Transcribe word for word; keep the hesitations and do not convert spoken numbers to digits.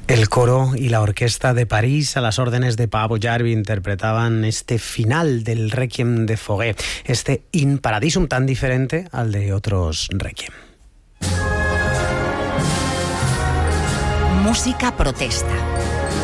El coro y la orquesta de París, a las órdenes de Paavo Järvi, interpretaban este final del Requiem de Fauré, este In Paradisum tan diferente al de otros Requiem. Música protesta.